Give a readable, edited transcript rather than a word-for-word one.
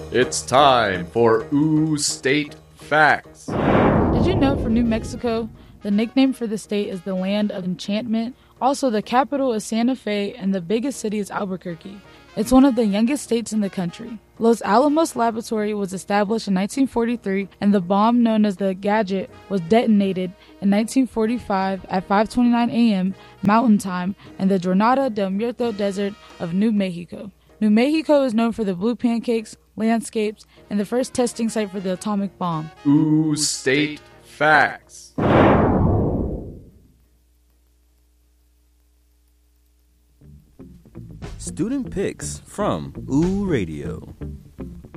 It's time for Ooh State Facts. Did you know for New Mexico, the nickname for the state is the Land of Enchantment? Also, the capital is Santa Fe and the biggest city is Albuquerque. It's one of the youngest states in the country. Los Alamos Laboratory was established in 1943 and the bomb known as the Gadget was detonated in 1945 at 5:29 a.m. Mountain Time in the Jornada del Muerto Desert of New Mexico. New Mexico is known for the blue pancakes, landscapes, and the first testing site for the atomic bomb. Ooh State Facts. Student Picks from Ooh Radio.